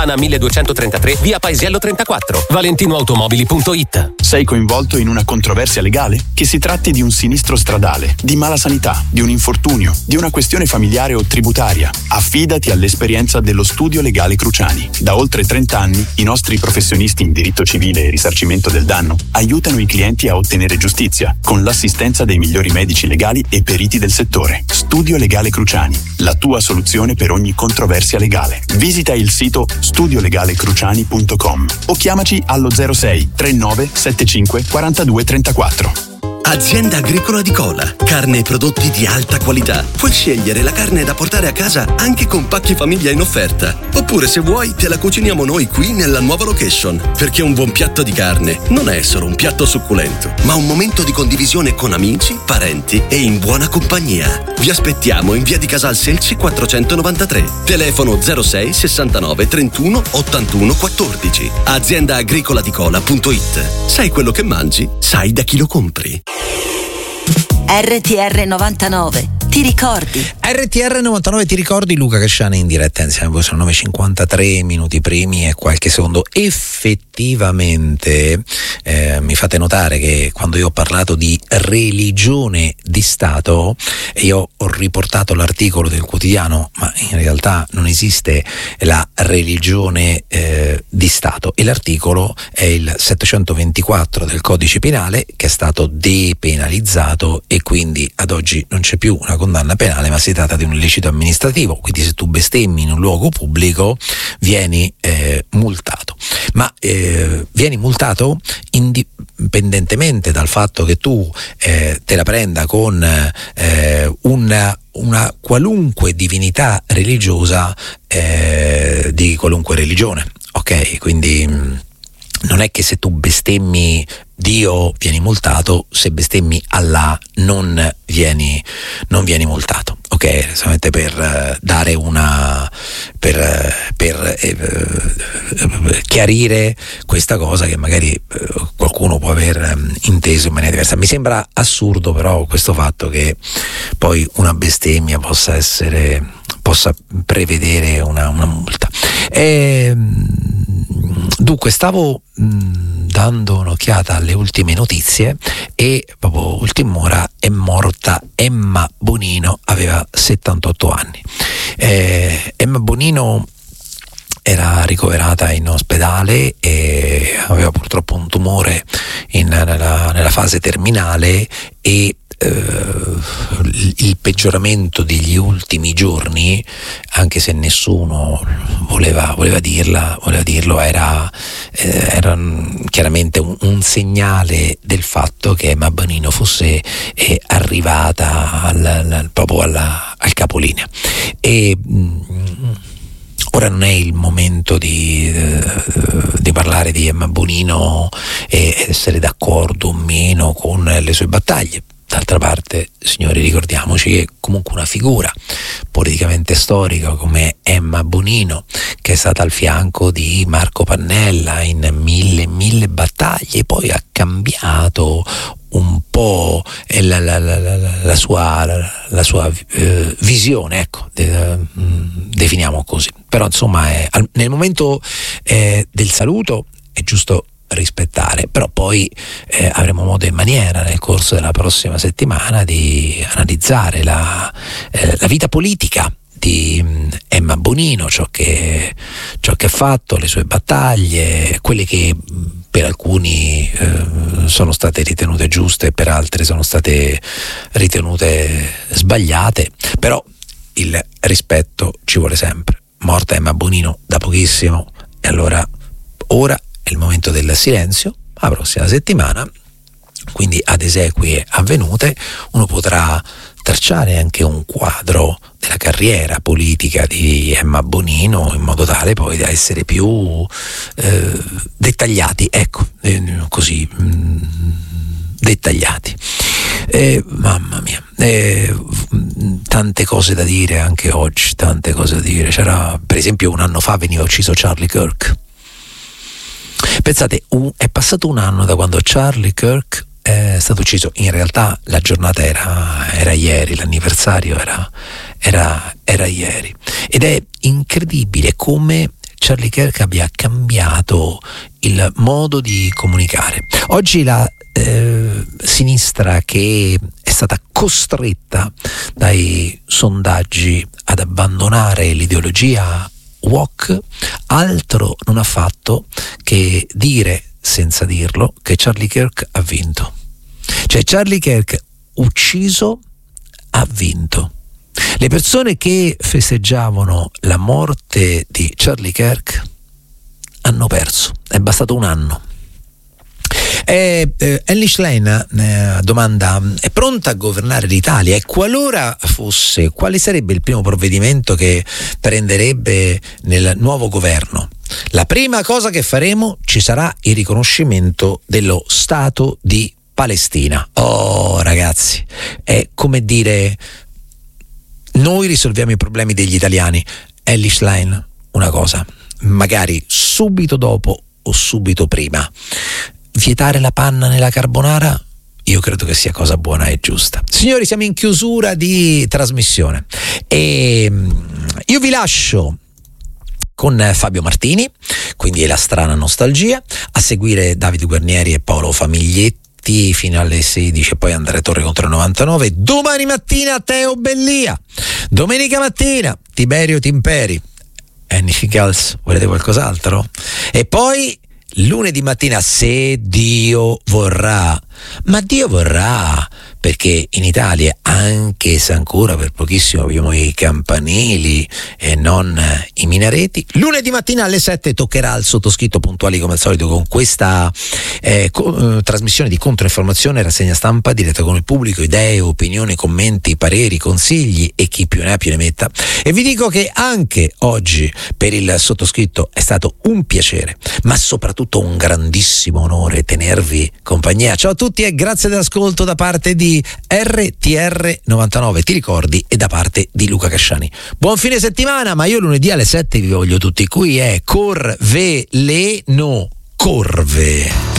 Ana 1233, via Paesiello 34, valentinoautomobili.it. Sei coinvolto in una controversia legale? Che si tratti di un sinistro stradale, di mala sanità, di un infortunio, di una questione familiare o tributaria, affidati all'esperienza dello Studio Legale Cruciani. Da oltre 30 anni i nostri professionisti in diritto civile e risarcimento del danno aiutano i clienti a ottenere giustizia con l'assistenza dei migliori medici legali e periti del settore. Studio Legale Cruciani, la tua soluzione per ogni controversia legale. Visita il sito studiolegalecruciani.com o chiamaci allo 06 39 75 42 34. Azienda Agricola di Cola. Carne e prodotti di alta qualità. Puoi scegliere la carne da portare a casa anche con pacchi famiglia in offerta. Oppure, se vuoi, te la cuciniamo noi qui nella nuova location. Perché un buon piatto di carne non è solo un piatto succulento, ma un momento di condivisione con amici, parenti e in buona compagnia. Vi aspettiamo in via di Casal Selci 493. Telefono 06 69 31 81 14. AziendaagricolaDicola.it. Sai quello che mangi? Sai da chi lo compri. RTR 99, ti ricordi? RTR 99, ti ricordi? Luca Casciani in diretta insieme a voi, sono 9:53 minuti primi e qualche secondo. Effettivamente mi fate notare che quando io ho parlato di religione di Stato, io ho riportato l'articolo del quotidiano, ma in realtà non esiste la religione di Stato, e l'articolo è il 724 del codice penale, che è stato depenalizzato e quindi ad oggi non c'è più una condanna penale, ma si tratta di un illecito amministrativo. Quindi se tu bestemmi in un luogo pubblico vieni multato, ma vieni multato indipendentemente dal fatto che tu te la prenda con una qualunque divinità religiosa di qualunque religione, ok? Quindi non è che se tu bestemmi Dio vieni multato, se bestemmi Allah non vieni multato, ok? Solamente per dare per chiarire questa cosa che magari qualcuno può aver inteso in maniera diversa. Mi sembra assurdo però questo fatto che poi una bestemmia possa prevedere una multa. Dunque stavo dando un'occhiata alle ultime notizie e proprio ultima ora è morta Emma Bonino, aveva 78 anni. Emma Bonino era ricoverata in ospedale e aveva purtroppo un tumore nella fase terminale e il peggioramento degli ultimi giorni, anche se nessuno voleva dirlo, era chiaramente un segnale del fatto che Emma Bonino fosse arrivata proprio al capolinea. E ora non è il momento di parlare di Emma Bonino e essere d'accordo o meno con le sue battaglie. D'altra parte, signori, ricordiamoci che comunque una figura politicamente storica come Emma Bonino, che è stata al fianco di Marco Pannella in mille battaglie, poi ha cambiato un po' la sua visione, ecco, definiamo così. Però insomma nel momento del saluto è giusto rispettare, però poi avremo modo e maniera nel corso della prossima settimana di analizzare la vita politica di Emma Bonino, ciò che ha fatto, le sue battaglie, quelle che per alcuni sono state ritenute giuste e per altri sono state ritenute sbagliate, però il rispetto ci vuole sempre. Morta Emma Bonino da pochissimo, e allora ora è il momento del silenzio. La prossima settimana, quindi ad esequie avvenute, uno potrà tracciare anche un quadro della carriera politica di Emma Bonino in modo tale poi da essere più dettagliati, ecco, così dettagliati. Mamma mia, tante cose da dire anche oggi, tante cose da dire. C'era, per esempio, un anno fa veniva ucciso Charlie Kirk. Pensate, è passato un anno da quando Charlie Kirk è stato ucciso. In realtà la giornata era ieri, l'anniversario era ieri, ed è incredibile come Charlie Kirk abbia cambiato il modo di comunicare. Oggi la sinistra, che è stata costretta dai sondaggi ad abbandonare l'ideologia woke, altro non ha fatto che dire, senza dirlo, che Charlie Kirk ha vinto. Cioè Charlie Kirk ucciso ha vinto. Le persone che festeggiavano la morte di Charlie Kirk hanno perso. È bastato un anno. Elly Schlein domanda: è pronta a governare l'Italia? E qualora fosse, quale sarebbe il primo provvedimento che prenderebbe nel nuovo governo? La prima cosa che faremo, ci sarà il riconoscimento dello Stato di Palestina. Oh ragazzi, è come dire: noi risolviamo i problemi degli italiani. Elly Schlein, una cosa, magari subito dopo o subito prima, vietare la panna nella carbonara, io credo che sia cosa buona e giusta. Signori, siamo in chiusura di trasmissione e io vi lascio con Fabio Martini, quindi è la strana nostalgia, a seguire Davide Guarnieri e Paolo Famiglietti fino alle 16 e poi Andrea Torre contro il 99. Domani mattina Teo Bellia, domenica mattina Tiberio Timperi. Anything else? Volete qualcos'altro? E poi lunedì mattina, se Dio vorrà, ma Dio vorrà, perché in Italia, anche se ancora per pochissimo abbiamo i campanili e non i minareti, lunedì mattina alle 7 toccherà al sottoscritto, puntuali come al solito con questa trasmissione di controinformazione, rassegna stampa diretta con il pubblico, idee, opinioni, commenti, pareri, consigli e chi più ne ha più ne metta. E vi dico che anche oggi per il sottoscritto è stato un piacere, ma soprattutto un grandissimo onore tenervi compagnia. Ciao a tutti e grazie dell'ascolto da parte di RTR 99, ti ricordi, e da parte di Luca Casciani. Buon fine settimana, ma io lunedì alle 7 vi voglio tutti qui, Corveleno, Corve.